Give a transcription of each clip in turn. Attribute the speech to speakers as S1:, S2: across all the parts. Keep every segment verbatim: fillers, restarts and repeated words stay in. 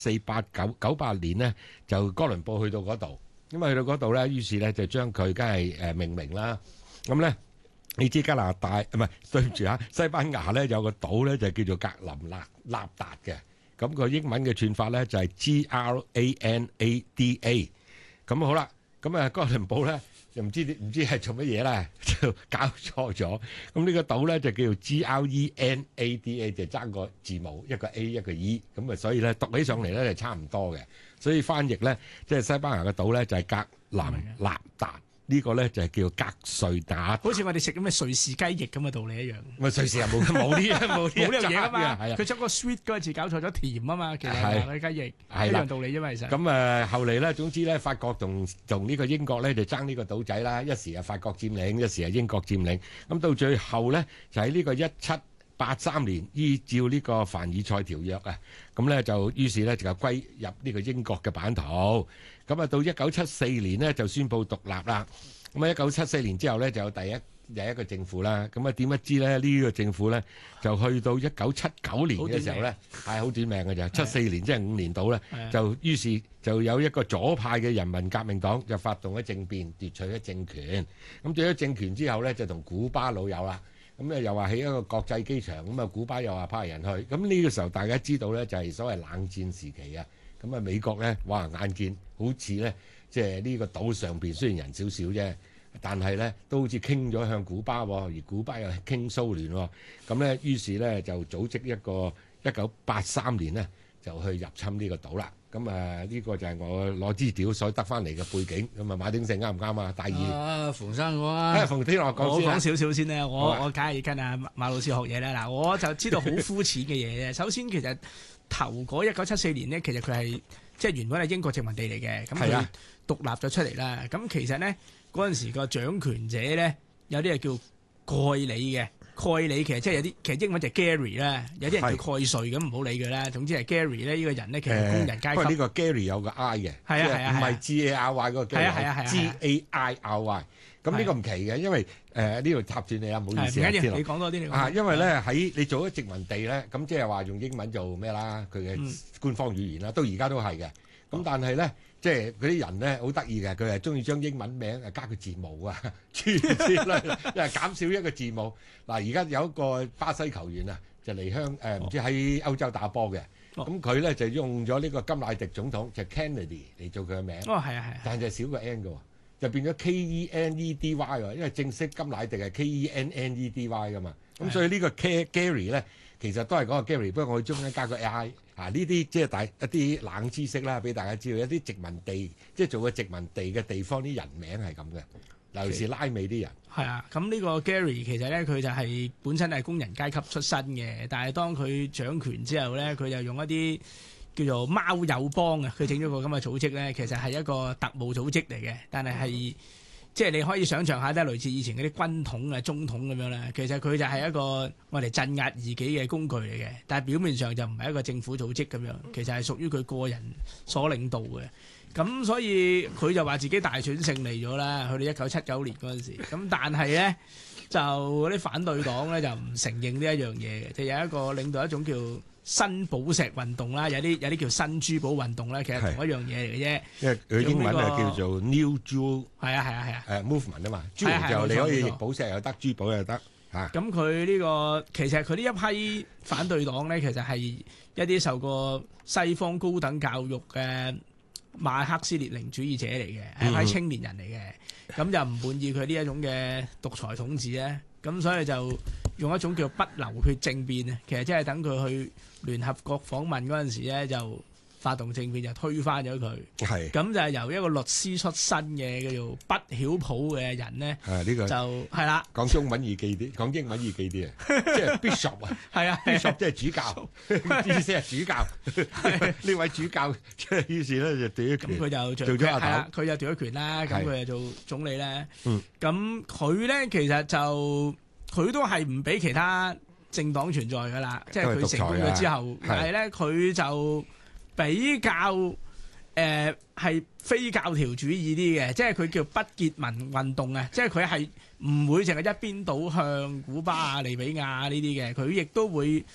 S1: 四八九九八年呢，就哥倫布去到嗰度，咁啊去到嗰度咧，於是咧就將佢梗係誒命名啦。咁咧你知加拿大唔係對唔住啊，西班牙咧有個島咧就叫做格林納納達嘅，咁個英文嘅串法咧就係 G R A N A D A。咁好啦，咁啊哥倫布咧就唔知唔知係做乜嘢啦，就搞錯咗。咁呢個島咧就叫做 G R E N A D A， 就爭個字母，一個 A 一個 E， 咁啊所以咧讀起上嚟咧就差唔多嘅。所以翻譯咧即係西班牙嘅島咧就係格林納達。呢個咧就係叫格瑞達，
S2: 好似我哋食咁嘅瑞士雞翼咁嘅道理一樣。
S1: 咪瑞士又冇冇呢冇
S2: 冇呢樣嘢啊嘛，
S1: 係啊，
S2: 佢將個 sweet 嗰個字搞錯咗甜啊嘛，其實
S1: 係
S2: 係雞翼
S1: 係啦
S2: 一樣道理啫嘛，其實。
S1: 咁誒後嚟咧，總之咧，法國同同呢個英國咧就爭呢個島仔啦，一時係法國佔領，一時係英國佔領。咁到最後咧，就喺呢個一七八三年，依照呢個凡爾賽條約啊，咁咧就於是咧就歸入呢個英國嘅版圖。咁啊到一九七四年呢，就宣布獨立啦。咁啊一九七四年之後咧就有第一第一個政府啦。咁啊點不知咧呢個政府咧就去到一九七九年嘅時候咧係好短命嘅咋，七四年即係五年到咧，就於是就有一個左派嘅人民革命黨就發動咗政變，奪取咗政權。咁奪咗政權之後咧就同古巴老友啦。咁咧又話起一個國際機場，咁啊古巴又話派人去。咁呢個時候大家知道咧就係所謂冷戰時期啊。咁啊美國咧哇眼見好似咧即係呢個島上邊雖然人少少啫，但係咧都好似傾咗向古巴，而古巴又係傾蘇聯。咁咧於是咧就組織一個一九八三年呢，就去入侵呢個島啦。咁啊呢個就係我攞資料所得翻嚟嘅背景。咁啊馬鼎盛啱唔啱啊？大二
S3: 啊，馮生我啊，
S1: 啊馮天樂講先啦。
S2: 我講少少先咧，我
S1: 好啊
S2: 我梗係要跟阿馬老師學嘢啦。嗱，我就知道好膚淺嘅嘢啫。首先其實頭嗰一九七四年呢，其實佢係即係原本係英國殖民地嚟嘅，咁佢獨立咗出嚟啦。咁其實咧嗰陣時個掌權者咧有啲係叫蓋里嘅。蓋里其實即係有啲，其實英文就係 Gary 啦，有啲人叫蓋瑞，咁唔好理佢啦。總之係 Gary 咧，呢個人咧其實係工人階級。
S1: 不過呢個 Gary 有個 I 嘅，
S2: 係啊係啊，
S1: 唔係 G A R Y 嗰個 Gary，
S2: 係啊係啊係啊
S1: G A I R Y。咁呢個唔奇嘅，因為誒呢度插住你啊，唔好意思啊，
S2: 唔緊要，你講多啲你講。
S1: 啊，因為咧喺你做咗殖民地咧，咁即係話用英文做咩啦？佢嘅官方語言啦，到而家都係嘅。咁但係咧，即係嗰啲人咧好得意嘅，佢係中意將英文名誒加個字母啊，諸如此類，因為減少一個字母。嗱，而家有一個巴西球員啊，就嚟香誒，唔知喺歐洲打波嘅，咁佢咧就用咗呢個甘迺迪總統就 Kennedy 嚟做佢嘅名。
S2: 哦，係啊係啊。
S1: 但係就少個 N 嘅喎，就變咗 K E N E D Y 喎，因為正式甘迺迪係 K E N N E D Y 噶嘛。咁所以呢個 Gary 咧，其實都係嗰個 Gary，不過我中間加個 I 啊，呢啲即係大一啲冷知識啦，俾大家知道一啲殖民地，即係做個殖民地嘅地方啲人名係咁嘅，尤其是拉美啲人。
S2: 係啊，咁呢個 Gary 其實咧，佢就係本身係工人階級出身嘅，但係當佢掌權之後咧，佢就用一啲叫做貓友幫啊，佢整咗個咁嘅組織咧，其實係一個特務組織嚟嘅，但係係。即係你可以想象下，都係類似以前嗰啲軍統啊、中統咁樣啦。其實佢就係一個我哋鎮壓異己嘅工具嚟嘅，但係表面上就唔係一個政府組織咁樣，其實係屬於佢個人所領導嘅。咁所以佢就話自己大選勝利咗啦，去到一九七九年嗰陣時。咁但係咧就嗰啲反對黨咧就唔承認呢一樣嘢嘅，就有一個領導一種叫新寶石運動啦，有啲有啲叫新珠寶運動啦，其實同一樣嘢嚟嘅啫。
S1: 因為佢英文係叫做 New Jewel，
S2: 係啊係啊係啊，
S1: 誒 movement 啊嘛，珠就你可以譯寶石又得，珠寶又得嚇。
S2: 咁佢呢個其實佢呢一批反對黨咧，其實係一啲受過西方高等教育嘅馬克思列寧主義者嚟嘅，係一批青年人嚟嘅。咁就唔滿意佢呢一種嘅獨裁統治咧，咁所以就用一種叫不流血政變啊，其實即係等佢去聯合國訪問嗰陣時咧，就發動政變就推翻咗佢。係咁就係由一個律師出身嘅叫做不曉譜嘅人咧，
S1: 係呢個
S2: 就係啦。
S1: 講中文易記啲，講英文易記啲啊，即係 Bishop 啊，
S2: 係啊
S1: ，Bishop 即係主教，意思係主教。呢位主教即係於是咧就奪咗權，
S2: 咁佢就
S1: 做咗阿
S2: 頭，佢就奪咗權啦。咁佢就做總理咧。
S1: 嗯，
S2: 咁佢咧其實就佢都係唔俾其他政黨存在噶啦，即係佢成功咗之後，但係咧佢就比較誒係、呃、非教條主義啲嘅，即係佢叫不結盟運動啊，即係佢係唔會淨係一邊倒向古巴啊、利比亞呢啲嘅，佢亦都會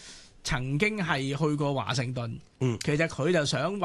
S2: 曾經係去過華盛頓。
S1: 嗯
S2: 其實佢就想